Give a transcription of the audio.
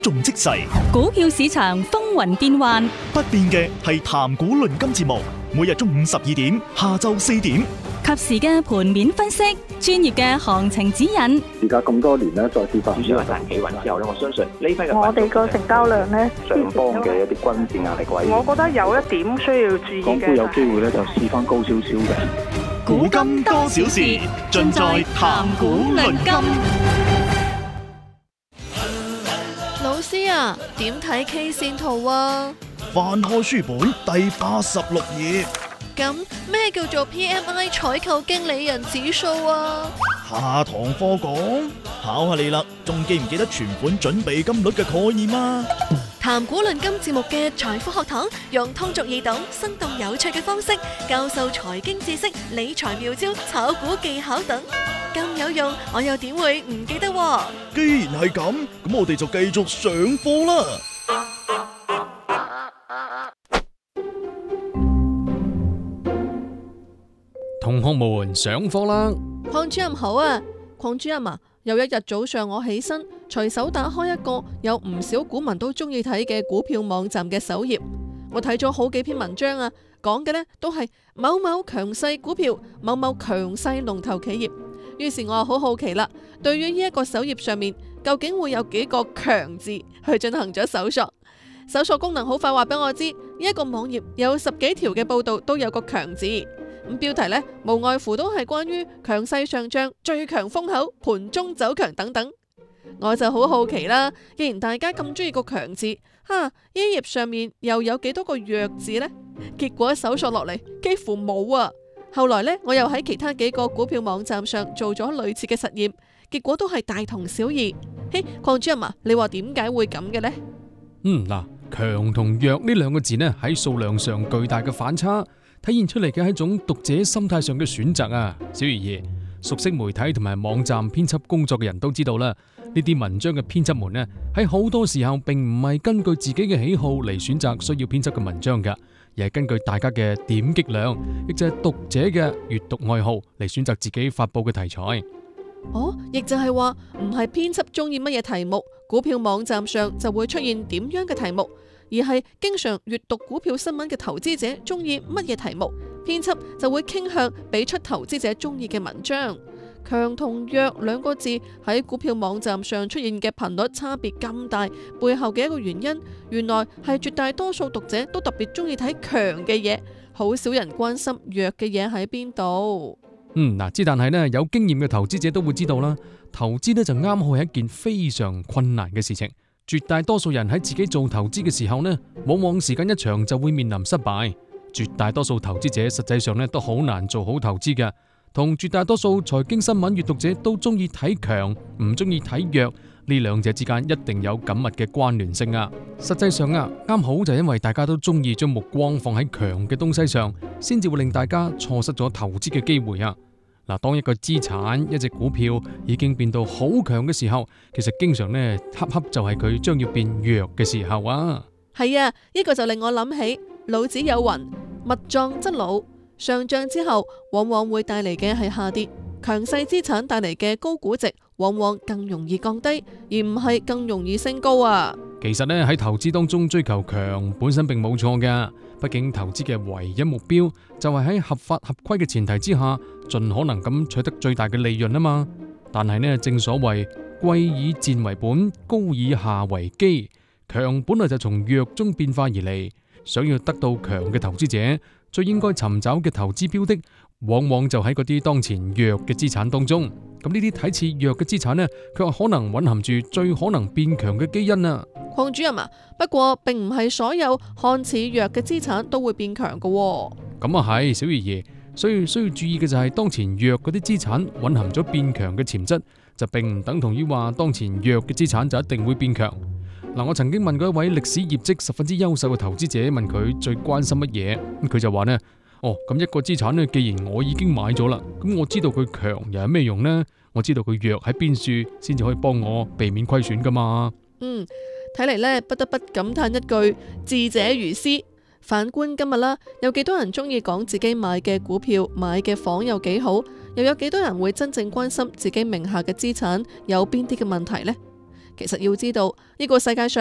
仲即勢。 股票市場風雲變幻， 不變嘅係談股論金節目，每日中午12點，下晝4點， 及時嘅盤面分析，專業嘅行情指引。 而家咁多年咧，再次發主要係賺企穩之後咧，我相信呢批嘅我哋個成交量咧， 上方嘅一啲均線壓力位， 我覺得有一點需要注意嘅。 港股有機會咧就試翻高少少嘅。 股金多少事，盡在談股論金。 老師啊，點睇 K 線圖啊？ 翻開書本第86頁。 咁咩叫做 PMI 採購經理人指數啊？ 下堂課講，考下你啦，仲記唔記得存款準備金率嘅概念啊？ 談股論金節目嘅財富學堂，用通俗易懂、生動有趣嘅方式教授財經知識、理財妙招、炒股技巧等，咁有用，我又點會唔記得喎？ 既然係咁，咁我哋就繼續上課啦。 同學們上課啦！ 鄺主任好啊，鄺主任啊，有一日早上我起身，隨手打開一個有唔少股民都中意睇嘅股票網站嘅首頁，我睇咗好幾篇文章啊，講嘅呢都係某某強勢股票、某某強勢龍頭企業。於是我好好奇啦，對於呢一個首頁上面究竟會有幾個強字去進行咗搜索。搜索功能好快話俾我知，呢一個網頁有10幾條嘅報道都有個強字。咁標題呢，無外乎都係關於強勢上漲、最強風口、盤中走強等等。我就好好奇啦，既然大家咁中意個強字，呢一頁上面又有幾多個弱字呢？結果搜索落嚟幾乎冇啊。後來呢，我又喺其他幾個股票網站上做咗類似嘅實驗，結果都係大同小異。嘿，鄺主任啊，你話點解會咁嘅呢？ 嗱，強同弱呢兩個字呢，喺數量上巨大嘅反差，體現出嚟嘅係一種讀者心態上嘅選擇啊。小魚爺，熟悉媒體同埋網站編輯工作嘅人都知道啦，呢啲文章嘅編輯們呢，喺好多時候並唔係根據自己嘅喜好嚟選擇需要編輯嘅文章噶，而係根據大家嘅點擊量，亦就係讀者嘅閱讀愛好嚟選擇自己發佈嘅題材。 亦就係話唔係編輯中意乜嘢題目，股票網站上就會出現點樣嘅題目，而係經常閱讀股票新聞嘅投資者中意乜嘢題目，編輯就會傾向俾出投資者中意嘅文章。強同弱兩個字喺股票網站上出現嘅頻率差別咁大，背後嘅一個原因，原來係絕大多數讀者都特別中意睇強嘅嘢，好少人關心弱嘅嘢喺邊度。 但係呢，有經驗嘅投資者都會知道啦，投資呢就啱好係一件非常困難嘅事情。絕大多數人喺自己做投資嘅時候呢，往往時間一長就會面臨失敗。絕大多數投資者實際上呢都好難做好投資嘅，同絕大多數財經新聞閱讀者都中意睇強，唔中意睇弱，呢兩者之間一定有緊密嘅關聯性啊。實際上啊，啱好就因為大家都中意將目光放喺強嘅東西上，先至會令大家錯失咗投資嘅機會啊。當一個資產、一隻股票已經變到好強嘅時候，其實經常呢恰恰就係佢將要變弱嘅時候啊。 係啊，呢個就令我諗起老子有云：物壯則老。上漲之後，往往會帶嚟嘅係下跌；強勢資產帶嚟嘅高估值，往往更容易降低，而唔係更容易升高啊。 其實呢，喺投資當中追求強本身並冇錯噶，畢竟投資嘅唯一目標就係喺合法合規嘅前提之下，盡可能咁取得最大嘅利潤啊嘛。但係呢，正所謂貴以賤為本，高以下為基，強本來就從弱中變化而嚟。想要得到強嘅投資者，最應該尋找嘅投資標的，往往就喺嗰啲當前弱嘅資產當中。咁呢啲睇似弱嘅資產呢，卻可能蘊含住最可能變強嘅基因啊。 鄺主任啊，不過並唔係所有看似弱嘅資產都會變強㗎喎。 咁啊係，小爺爺，所以需要注意嘅就係當前弱嗰啲資產蘊含咗變強嘅潛質，就並唔等同於話當前弱嘅資產就一定會變強。我曾經問過一位歷史業績十分之優秀嘅投資者，問佢最關心乜嘢，佢就話呢：咁一個資產呢，既然我已經買咗啦，咁我知道佢強又有咩用呢？我知道佢弱喺邊處，先至可以幫我避免虧損噶嘛。 睇嚟呢，不得不感嘆一句：智者如斯。反觀今日啦，有幾多人中意講自己買嘅股票、買嘅房有幾好，又有幾多人會真正關心自己名下嘅資產有邊啲嘅問題呢？ 其實要知道呢個世界上